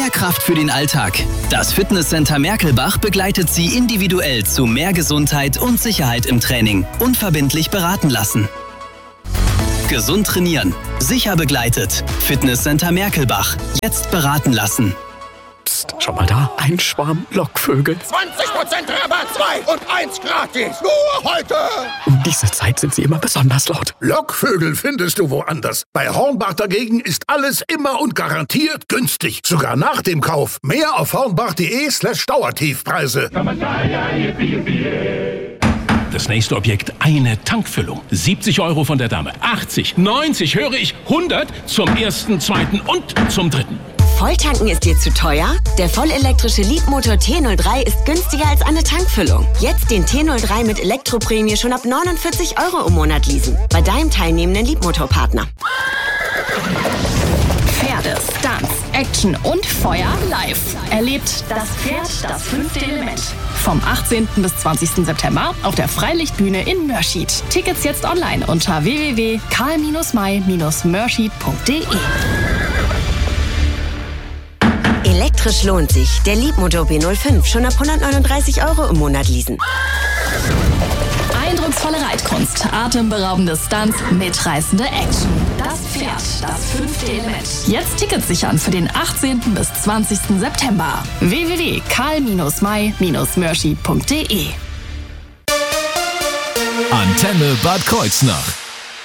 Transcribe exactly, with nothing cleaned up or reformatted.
Mehr Kraft für den Alltag. Das Fitnesscenter Merkelbach begleitet Sie individuell zu mehr Gesundheit und Sicherheit im Training. Unverbindlich beraten lassen. Gesund trainieren. Sicher begleitet. Fitnesscenter Merkelbach. Jetzt beraten lassen. Psst, schau mal da. Ein Schwarm Lockvögel. zwanzig Prozent Rabatt, zwei und eins gratis. Nur heute. Um diese Zeit sind sie immer besonders laut. Lockvögel findest du woanders. Bei Hornbach dagegen ist alles immer und garantiert günstig. Sogar nach dem Kauf. Mehr auf hornbach.de slash Dauertiefpreise. Das nächste Objekt, eine Tankfüllung. siebzig Euro von der Dame. achtzig, neunzig, höre ich, hundert zum ersten, zweiten und zum dritten. Volltanken ist dir zu teuer? Der vollelektrische Leapmotor T null drei ist günstiger als eine Tankfüllung. Jetzt den T null drei mit Elektroprämie schon ab neunundvierzig Euro im Monat leasen. Bei deinem teilnehmenden Leapmotor-Partner. Pferde, Stunts, Action und Feuer live. Erlebt das Pferd, das fünfte Element. Vom achtzehnten bis zwanzigsten September auf der Freilichtbühne in Mörschied. Tickets jetzt online unter w w w punkt karl mai mörschied punkt de. Elektrisch lohnt sich. Der Leapmotor B null fünf schon ab hundertneununddreißig Euro im Monat leasen. Eindrucksvolle Reitkunst, atemberaubende Stunts, mitreißende Action. Das Pferd, das fünfte Element. Jetzt Tickets sichern für den achtzehnten bis zwanzigsten September. w w w punkt karl mai mörschied punkt de. Antenne Bad Kreuznach.